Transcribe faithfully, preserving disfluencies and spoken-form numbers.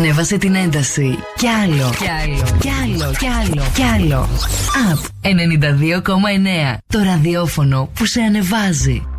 Ανέβασε την ένταση. Κι άλλο. Κι άλλο. Κι άλλο. Κι άλλο. Κι άλλο. Απ ενενήντα δύο κόμμα εννέα. Το ραδιόφωνο που σε ανεβάζει.